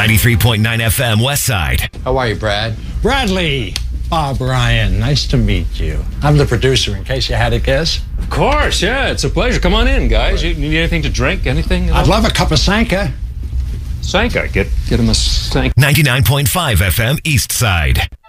93.9 FM Westside. How are you, Brad? Bradley. Bob Ryan, nice to meet you. I'm the producer, in case you had a guess. Of course, yeah, it's a pleasure. Come on in, guys. You need anything to drink? Anything? I'd love a cup of Sanka. Sanka. Get him a Sanka. 99.5 FM East Side.